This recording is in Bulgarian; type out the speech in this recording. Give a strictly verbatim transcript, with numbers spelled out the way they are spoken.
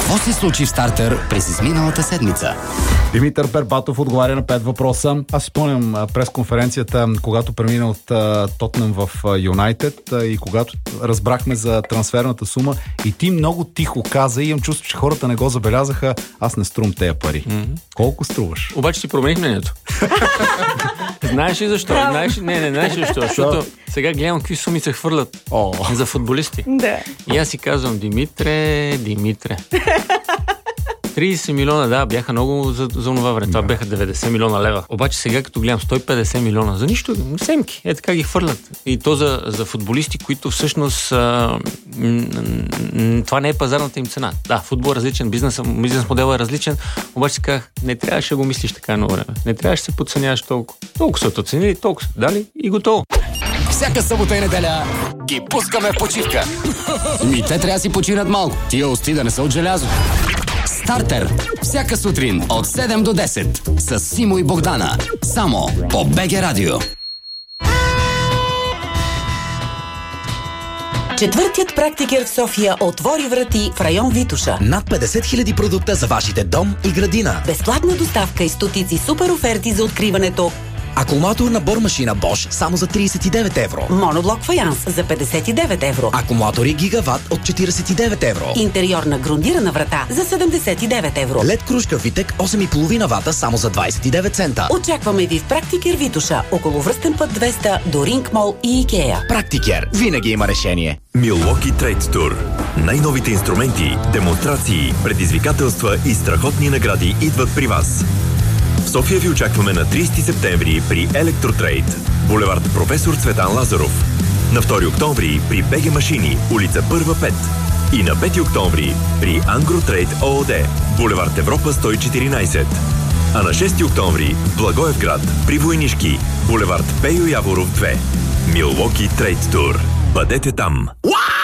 Какво се случи в стартер през изминалата седмица? Димитър Бербатов отговаря на пет въпроса. Аз си спомням пресконференцията, когато премина от Тотнъм в Юнайтед и когато разбрахме за трансферната сума и ти много тихо каза и имам чувство, че хората не го забелязаха. Аз не струм тези пари. Mm-hmm. Колко струваш? Обаче си промених мнението. Знаеш ли защо? Знаеш ли? Не, не, знаеш ли защо? Защото сега гледам какви суми се хвърлят oh. за футболисти. Да. И аз си казвам, Димитре, Димитре. трийсет милиона, да, бяха много за, за това време. Това бяха деветдесет милиона лева. Обаче сега, като гледам сто и петдесет милиона, за нищо, семки, е така ги хвърлят. И то за, за футболисти, които всъщност а, м- м- това не е пазарната им цена. Да, футбол е различен, бизнес, бизнес модел е различен, обаче си казах, не трябваше да го мислиш така едно време. Не трябваше да се подценяваш толкова. Толкова са оценили, толкова са дали и готово. Всяка събота и неделя ги пускаме в почивка. Ми те трябва да си починат малко. Тия усти да не са от желязо. Стартер. Всяка сутрин от седем до десет с Симо и Богдана. Само по БГ Радио. Четвъртият практикер в София отвори врати в район Витоша. Над петдесет хиляди продукта за вашите дом и градина. Безплатна доставка и стотици супер оферти за откриването. Акумулатор на бормашина Bosch само за трийсет и девет евро. Моноблок фаянс за петдесет и девет евро. Акумулатори Гигават от четирийсет и девет евро. Интериорна грундирана врата за седемдесет и девет евро. Лед кружка Витек осем и половина вата само за двайсет и девет цента. Очакваме ви в Практикер Витоша, около връстен път двеста до Ринг Мол и Икея. Практикер винаги има решение. Milwaukee Trade Tour. Най-новите инструменти, демонстрации, предизвикателства и страхотни награди идват при вас. В София ви очакваме на трийсети септември при Електротрейд, булевард Професор Цветан Лазаров. На втори октомври при БГ Машини, улица Първа пет. И на пети октомври при Ангротрейд ООД, булевард Европа сто и четиринайсет. А на шести октомври в Благоевград при Войнишки, булевард Пейо Яворов две. Milwaukee Trade Tour. Бъдете там!